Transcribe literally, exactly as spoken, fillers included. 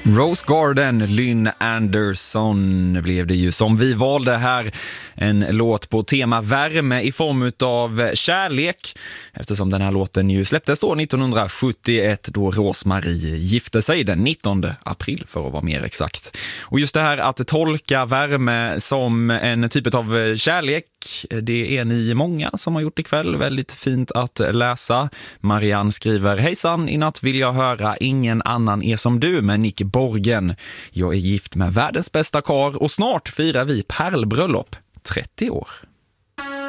Rose Garden, Lynn Anderson blev det ju som vi valde här. En låt på tema värme i form av kärlek. Eftersom den här låten ju släpptes år nittonhundrasjuttioett då Rose-Marie gifte sig den nittonde april för att vara mer exakt. Och just det här att tolka värme som en typ av kärlek, det är ni många som har gjort ikväll. Väldigt fint att läsa. Marianne skriver: hejsan, i natt vill jag höra Ingen annan är som du med Nick Borgen. Jag är gift med världens bästa kar och snart firar vi pärlbröllop. trettio år.